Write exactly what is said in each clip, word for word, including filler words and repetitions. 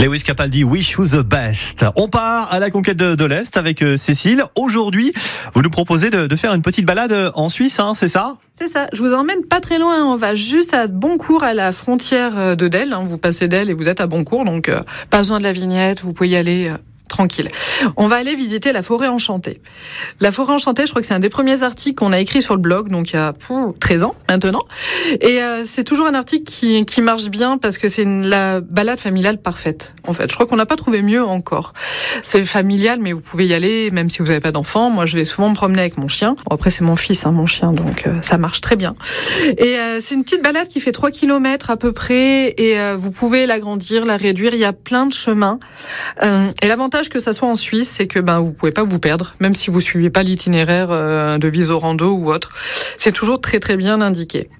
Lewis Capaldi, Wish You the Best. On part à la conquête de, de l'Est avec euh, Cécile. Aujourd'hui, vous nous proposez de, de faire une petite balade en Suisse, hein, c'est ça ? C'est ça, je vous emmène pas très loin, on va juste à Boncourt, à la frontière de Delle. Vous passez Delle et vous êtes à Boncourt, donc euh, pas besoin de la vignette, vous pouvez y aller... Euh, tranquille. On va aller visiter la forêt enchantée. La forêt enchantée, je crois que c'est un des premiers articles qu'on a écrit sur le blog, donc il y a pouf, treize ans maintenant. Et euh, c'est toujours un article qui, qui marche bien parce que c'est une, la balade familiale parfaite, en fait. Je crois qu'on n'a pas trouvé mieux encore. C'est familial, mais vous pouvez y aller, même si vous n'avez pas d'enfant. Moi, je vais souvent me promener avec mon chien. Bon, après, c'est mon fils, hein, mon chien, donc euh, ça marche très bien. Et euh, c'est une petite balade qui fait trois kilomètres à peu près, et euh, vous pouvez l'agrandir, la réduire. Il y a plein de chemins. Euh, et l'avantage que ça soit en Suisse, c'est que ben vous pouvez pas vous perdre, même si vous suivez pas l'itinéraire euh, de Visorando ou autre. C'est toujours très très bien indiqué.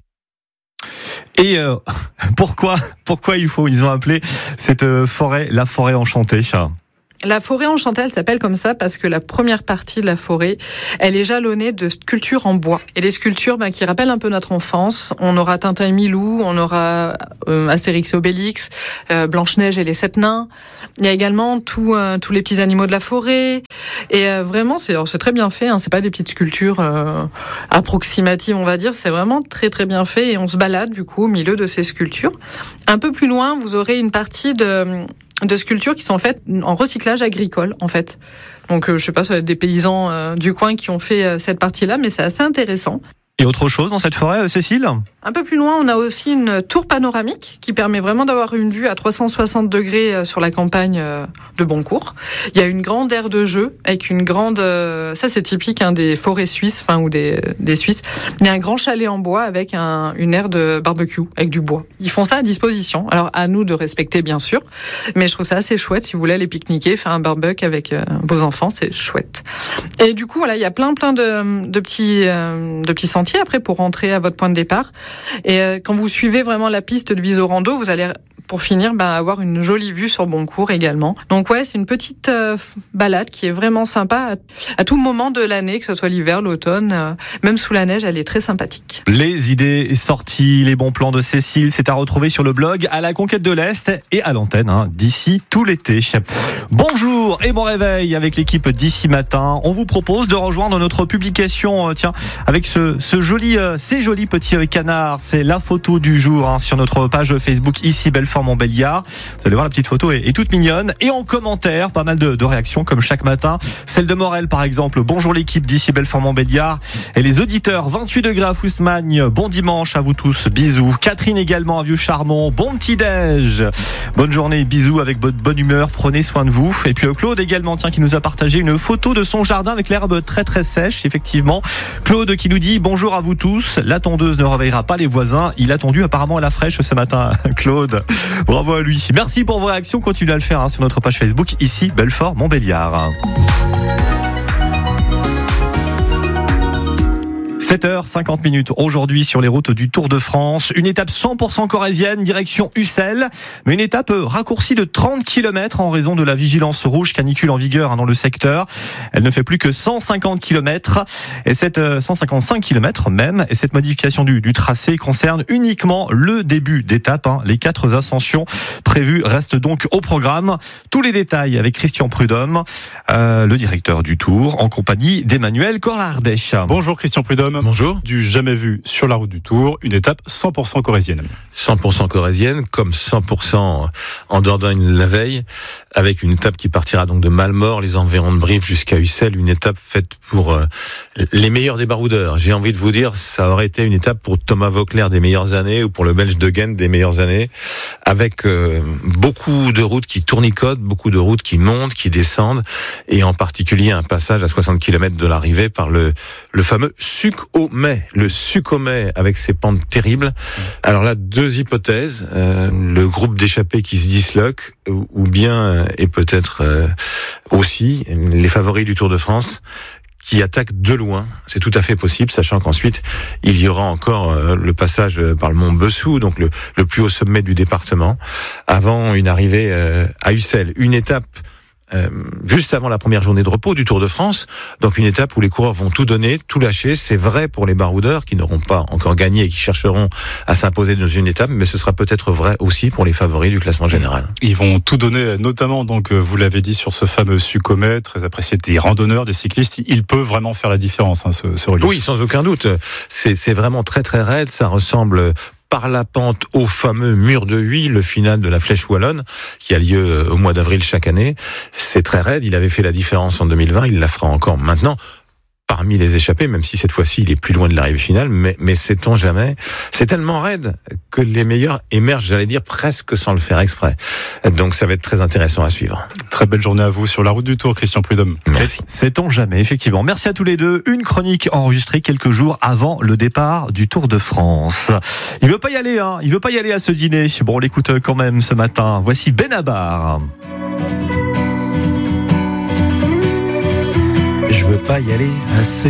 Et euh, pourquoi pourquoi il faut ils ont appelé cette forêt la forêt enchantée? La forêt enchantée, elle s'appelle comme ça parce que la première partie de la forêt, elle est jalonnée de sculptures en bois. Et les sculptures ben, qui rappellent un peu notre enfance. On aura Tintin et Milou, on aura euh, Astérix et Obélix, euh, Blanche-Neige et les Sept Nains. Il y a également tout, euh, tous les petits animaux de la forêt. Et euh, vraiment, c'est, alors, c'est très bien fait. Hein, c'est pas des petites sculptures euh, approximatives, on va dire. C'est vraiment très très bien fait. Et on se balade du coup au milieu de ces sculptures. Un peu plus loin, vous aurez une partie de... de sculptures qui sont faites en recyclage agricole, en fait. Donc, euh, je sais pas, ça va être des paysans euh, du coin qui ont fait euh, cette partie-là, mais c'est assez intéressant. Et autre chose dans cette forêt, Cécile ? Un peu plus loin, on a aussi une tour panoramique qui permet vraiment d'avoir une vue à trois cent soixante degrés sur la campagne de Boncourt. Il y a une grande aire de jeu avec une grande... Ça, c'est typique hein, des forêts suisses, enfin, ou des, des Suisses. Il y a un grand chalet en bois avec un, une aire de barbecue avec du bois. Ils font ça à disposition. Alors, à nous de respecter, bien sûr. Mais je trouve ça assez chouette. Si vous voulez aller pique-niquer, faire un barbecue avec euh, vos enfants, c'est chouette. Et du coup, voilà, il y a plein, plein de, de, petits, euh, de petits sentiers après pour rentrer à votre point de départ. Et euh, quand vous suivez vraiment la piste de Visorando, vous allez, pour finir, bah, avoir une jolie vue sur Boncourt également. Donc ouais, c'est une petite euh, balade qui est vraiment sympa à, à tout moment de l'année, que ce soit l'hiver, l'automne, euh, même sous la neige, elle est très sympathique. Les idées sorties, les bons plans de Cécile, c'est à retrouver sur le blog à la conquête de l'Est et à l'antenne hein, d'ici tout l'été. Bonjour et bon réveil avec l'équipe d'ici matin. On vous propose de rejoindre notre publication, euh, tiens, avec ce, ce joli, euh, ces jolis petits euh, canards. C'est la photo du jour hein, sur notre page Facebook ici Belfort Montbéliard. Vous allez voir, la petite photo est, est toute mignonne. Et en commentaire, pas mal de, de réactions comme chaque matin. Celle de Morel par exemple. Bonjour l'équipe d'ici Belfort Montbéliard. Et les auditeurs, vingt-huit degrés à Fousmagne. Bon dimanche à vous tous. Bisous. Catherine également à Vieux-Charmont. Bon petit déj. Bonne journée. Bisous avec votre bonne humeur. Prenez soin de vous. Et puis Claude également, tiens, qui nous a partagé une photo de son jardin avec l'herbe très très sèche. Effectivement. Claude qui nous dit bonjour à vous tous. La tondeuse ne réveillera pas les voisins. Il a tondu apparemment à la fraîche ce matin. Claude. Bravo à lui. Merci pour vos réactions. Continuez à le faire hein, sur notre page Facebook ici Belfort Montbéliard. sept heures cinquante minutes aujourd'hui sur les routes du Tour de France. Une étape cent pour cent corrézienne, direction Ussel. Mais une étape raccourcie de trente kilomètres en raison de la vigilance rouge canicule en vigueur dans le secteur. Elle ne fait plus que cent cinquante kilomètres. Et cette, cent cinquante-cinq kilomètres même. Et cette modification du, du tracé concerne uniquement le début d'étape. Hein. Les quatre ascensions prévues restent donc au programme. Tous les détails avec Christian Prudhomme, euh, le directeur du Tour, en compagnie d'Emmanuel Corlardèche. Bonjour Christian Prudhomme. Bonjour. Du jamais vu sur la route du Tour, une étape cent pour cent corrézienne. cent pour cent corrézienne, comme cent pour cent en Dordogne la veille, avec une étape qui partira donc de Malmort, les environs de Brive jusqu'à Ussel, une étape faite pour euh, les meilleurs des baroudeurs. J'ai envie de vous dire, ça aurait été une étape pour Thomas Voeckler des meilleures années ou pour le Belge de Ghent des meilleures années, avec euh, beaucoup de routes qui tournicotent, beaucoup de routes qui montent, qui descendent, et en particulier un passage à soixante kilomètres de l'arrivée par le, le fameux Suc au Mai, le Suc au Mai avec ses pentes terribles. Alors là, deux hypothèses, euh, le groupe d'échappés qui se disloque, ou, ou bien, et peut-être euh, aussi, les favoris du Tour de France, qui attaquent de loin. C'est tout à fait possible, sachant qu'ensuite, il y aura encore euh, le passage par le mont Bessou, donc le, le plus haut sommet du département, avant une arrivée euh, à Ussel. Une étape euh, juste avant la première journée de repos du Tour de France. Donc une étape où les coureurs vont tout donner, tout lâcher. C'est vrai pour les baroudeurs qui n'auront pas encore gagné et qui chercheront à s'imposer dans une étape, mais ce sera peut-être vrai aussi pour les favoris du classement général. Ils vont tout donner, notamment, donc vous l'avez dit, sur ce fameux Sucomet, très apprécié des randonneurs, des cyclistes. Il peut vraiment faire la différence, hein, ce, ce relief. Oui, sans aucun doute. C'est, c'est vraiment très très raide. Ça ressemble par la pente au fameux mur de Huy, le final de la Flèche Wallonne, qui a lieu au mois d'avril chaque année. C'est très raide. Il avait fait la différence en deux mille vingt. Il la fera encore maintenant. Parmi les échappés, même si cette fois-ci il est plus loin de l'arrivée finale, mais, mais sait-on jamais. C'est tellement raide que les meilleurs émergent, j'allais dire, presque sans le faire exprès. Donc ça va être très intéressant à suivre. Très belle journée à vous sur la route du Tour, Christian Prudhomme. Merci. Sait-on jamais, effectivement. Merci à tous les deux. Une chronique enregistrée quelques jours avant le départ du Tour de France. Il veut pas y aller, hein. Il veut pas y aller à ce dîner. Bon, on l'écoute quand même ce matin. Voici Benabar. Je veux pas y aller à ce